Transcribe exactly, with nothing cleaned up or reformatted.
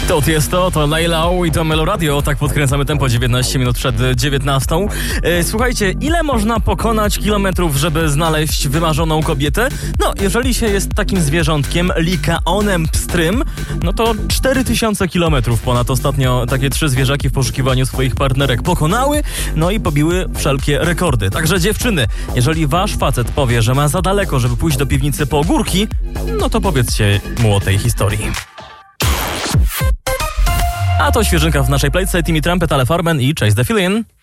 To jest to, to Layla i to Melo Radio. Tak podkręcamy tempo dziewiętnaście minut przed dziewiętnastą. E, słuchajcie, ile można pokonać kilometrów, żeby znaleźć wymarzoną kobietę? No, jeżeli się jest takim zwierzątkiem, likaonem pstrym, no to cztery tysiące kilometrów ponad ostatnio takie trzy zwierzaki w poszukiwaniu swoich partnerek pokonały, no i pobiły wszelkie rekordy. Także dziewczyny, jeżeli wasz facet powie, że ma za daleko, żeby pójść do piwnicy po ogórki, no to powiedzcie mu o tej historii. A to świeżynka w naszej playce, Timmy Trumpet, Ale Farben i Chase the Feeling.